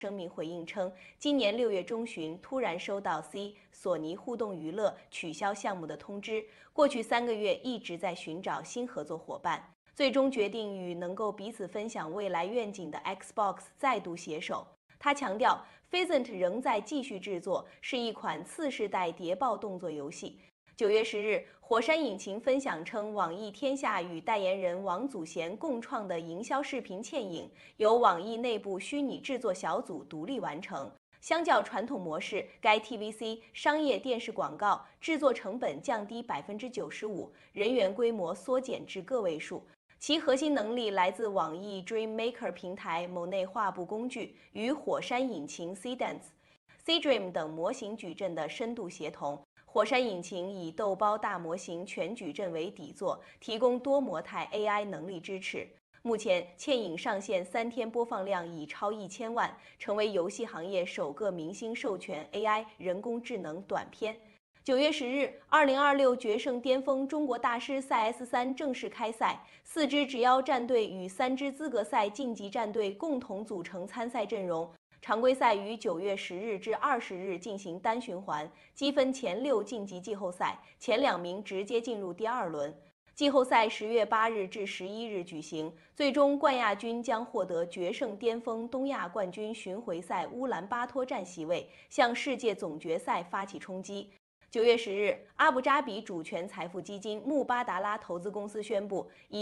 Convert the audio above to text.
声明回应称，今年6月中旬突然收到索尼互动娱乐取消项目的通知，过去3个月一直在寻找新合作伙伴，最终决定与能够彼此分享未来愿景的 Xbox 再度携手。他强调 ，Phasant 仍在继续制作，是一款次世代谍报动作游戏。9月10日，火山引擎分享称，网易天下与代言人王祖贤共创的营销视频嵌影，由网易内部虚拟制作小组独立完成。相较传统模式，该 TVC 商业电视广告制作成本降低95%，人员规模缩减至个位数。其核心能力来自网易 Dreammaker 平台某内画布工具与火山引擎 Seedance、Seedream 等模型矩阵的深度协同。火山引擎以豆包大模型全矩阵为底座，提供多模态 AI 能力支持。目前，嵌影上线3天播放量已超1000万，成为游戏行业首个明星授权 AI 人工智能短片。9月10日，2026决胜巅峰中国大师赛 S3正式开赛，4支直邀战队与3支资格赛晋级战队共同组成参赛阵容。常规赛于9月10日至20日进行单循环，积分前6晋级季后赛，前2名直接进入第2轮。季后赛10月8日至11日举行，最终冠亚军将获得决胜巅峰东亚冠军巡回赛乌兰巴托站席位，向世界总决赛发起冲击。9月10日，阿布扎比主权财富基金穆巴达拉投资公司宣布，以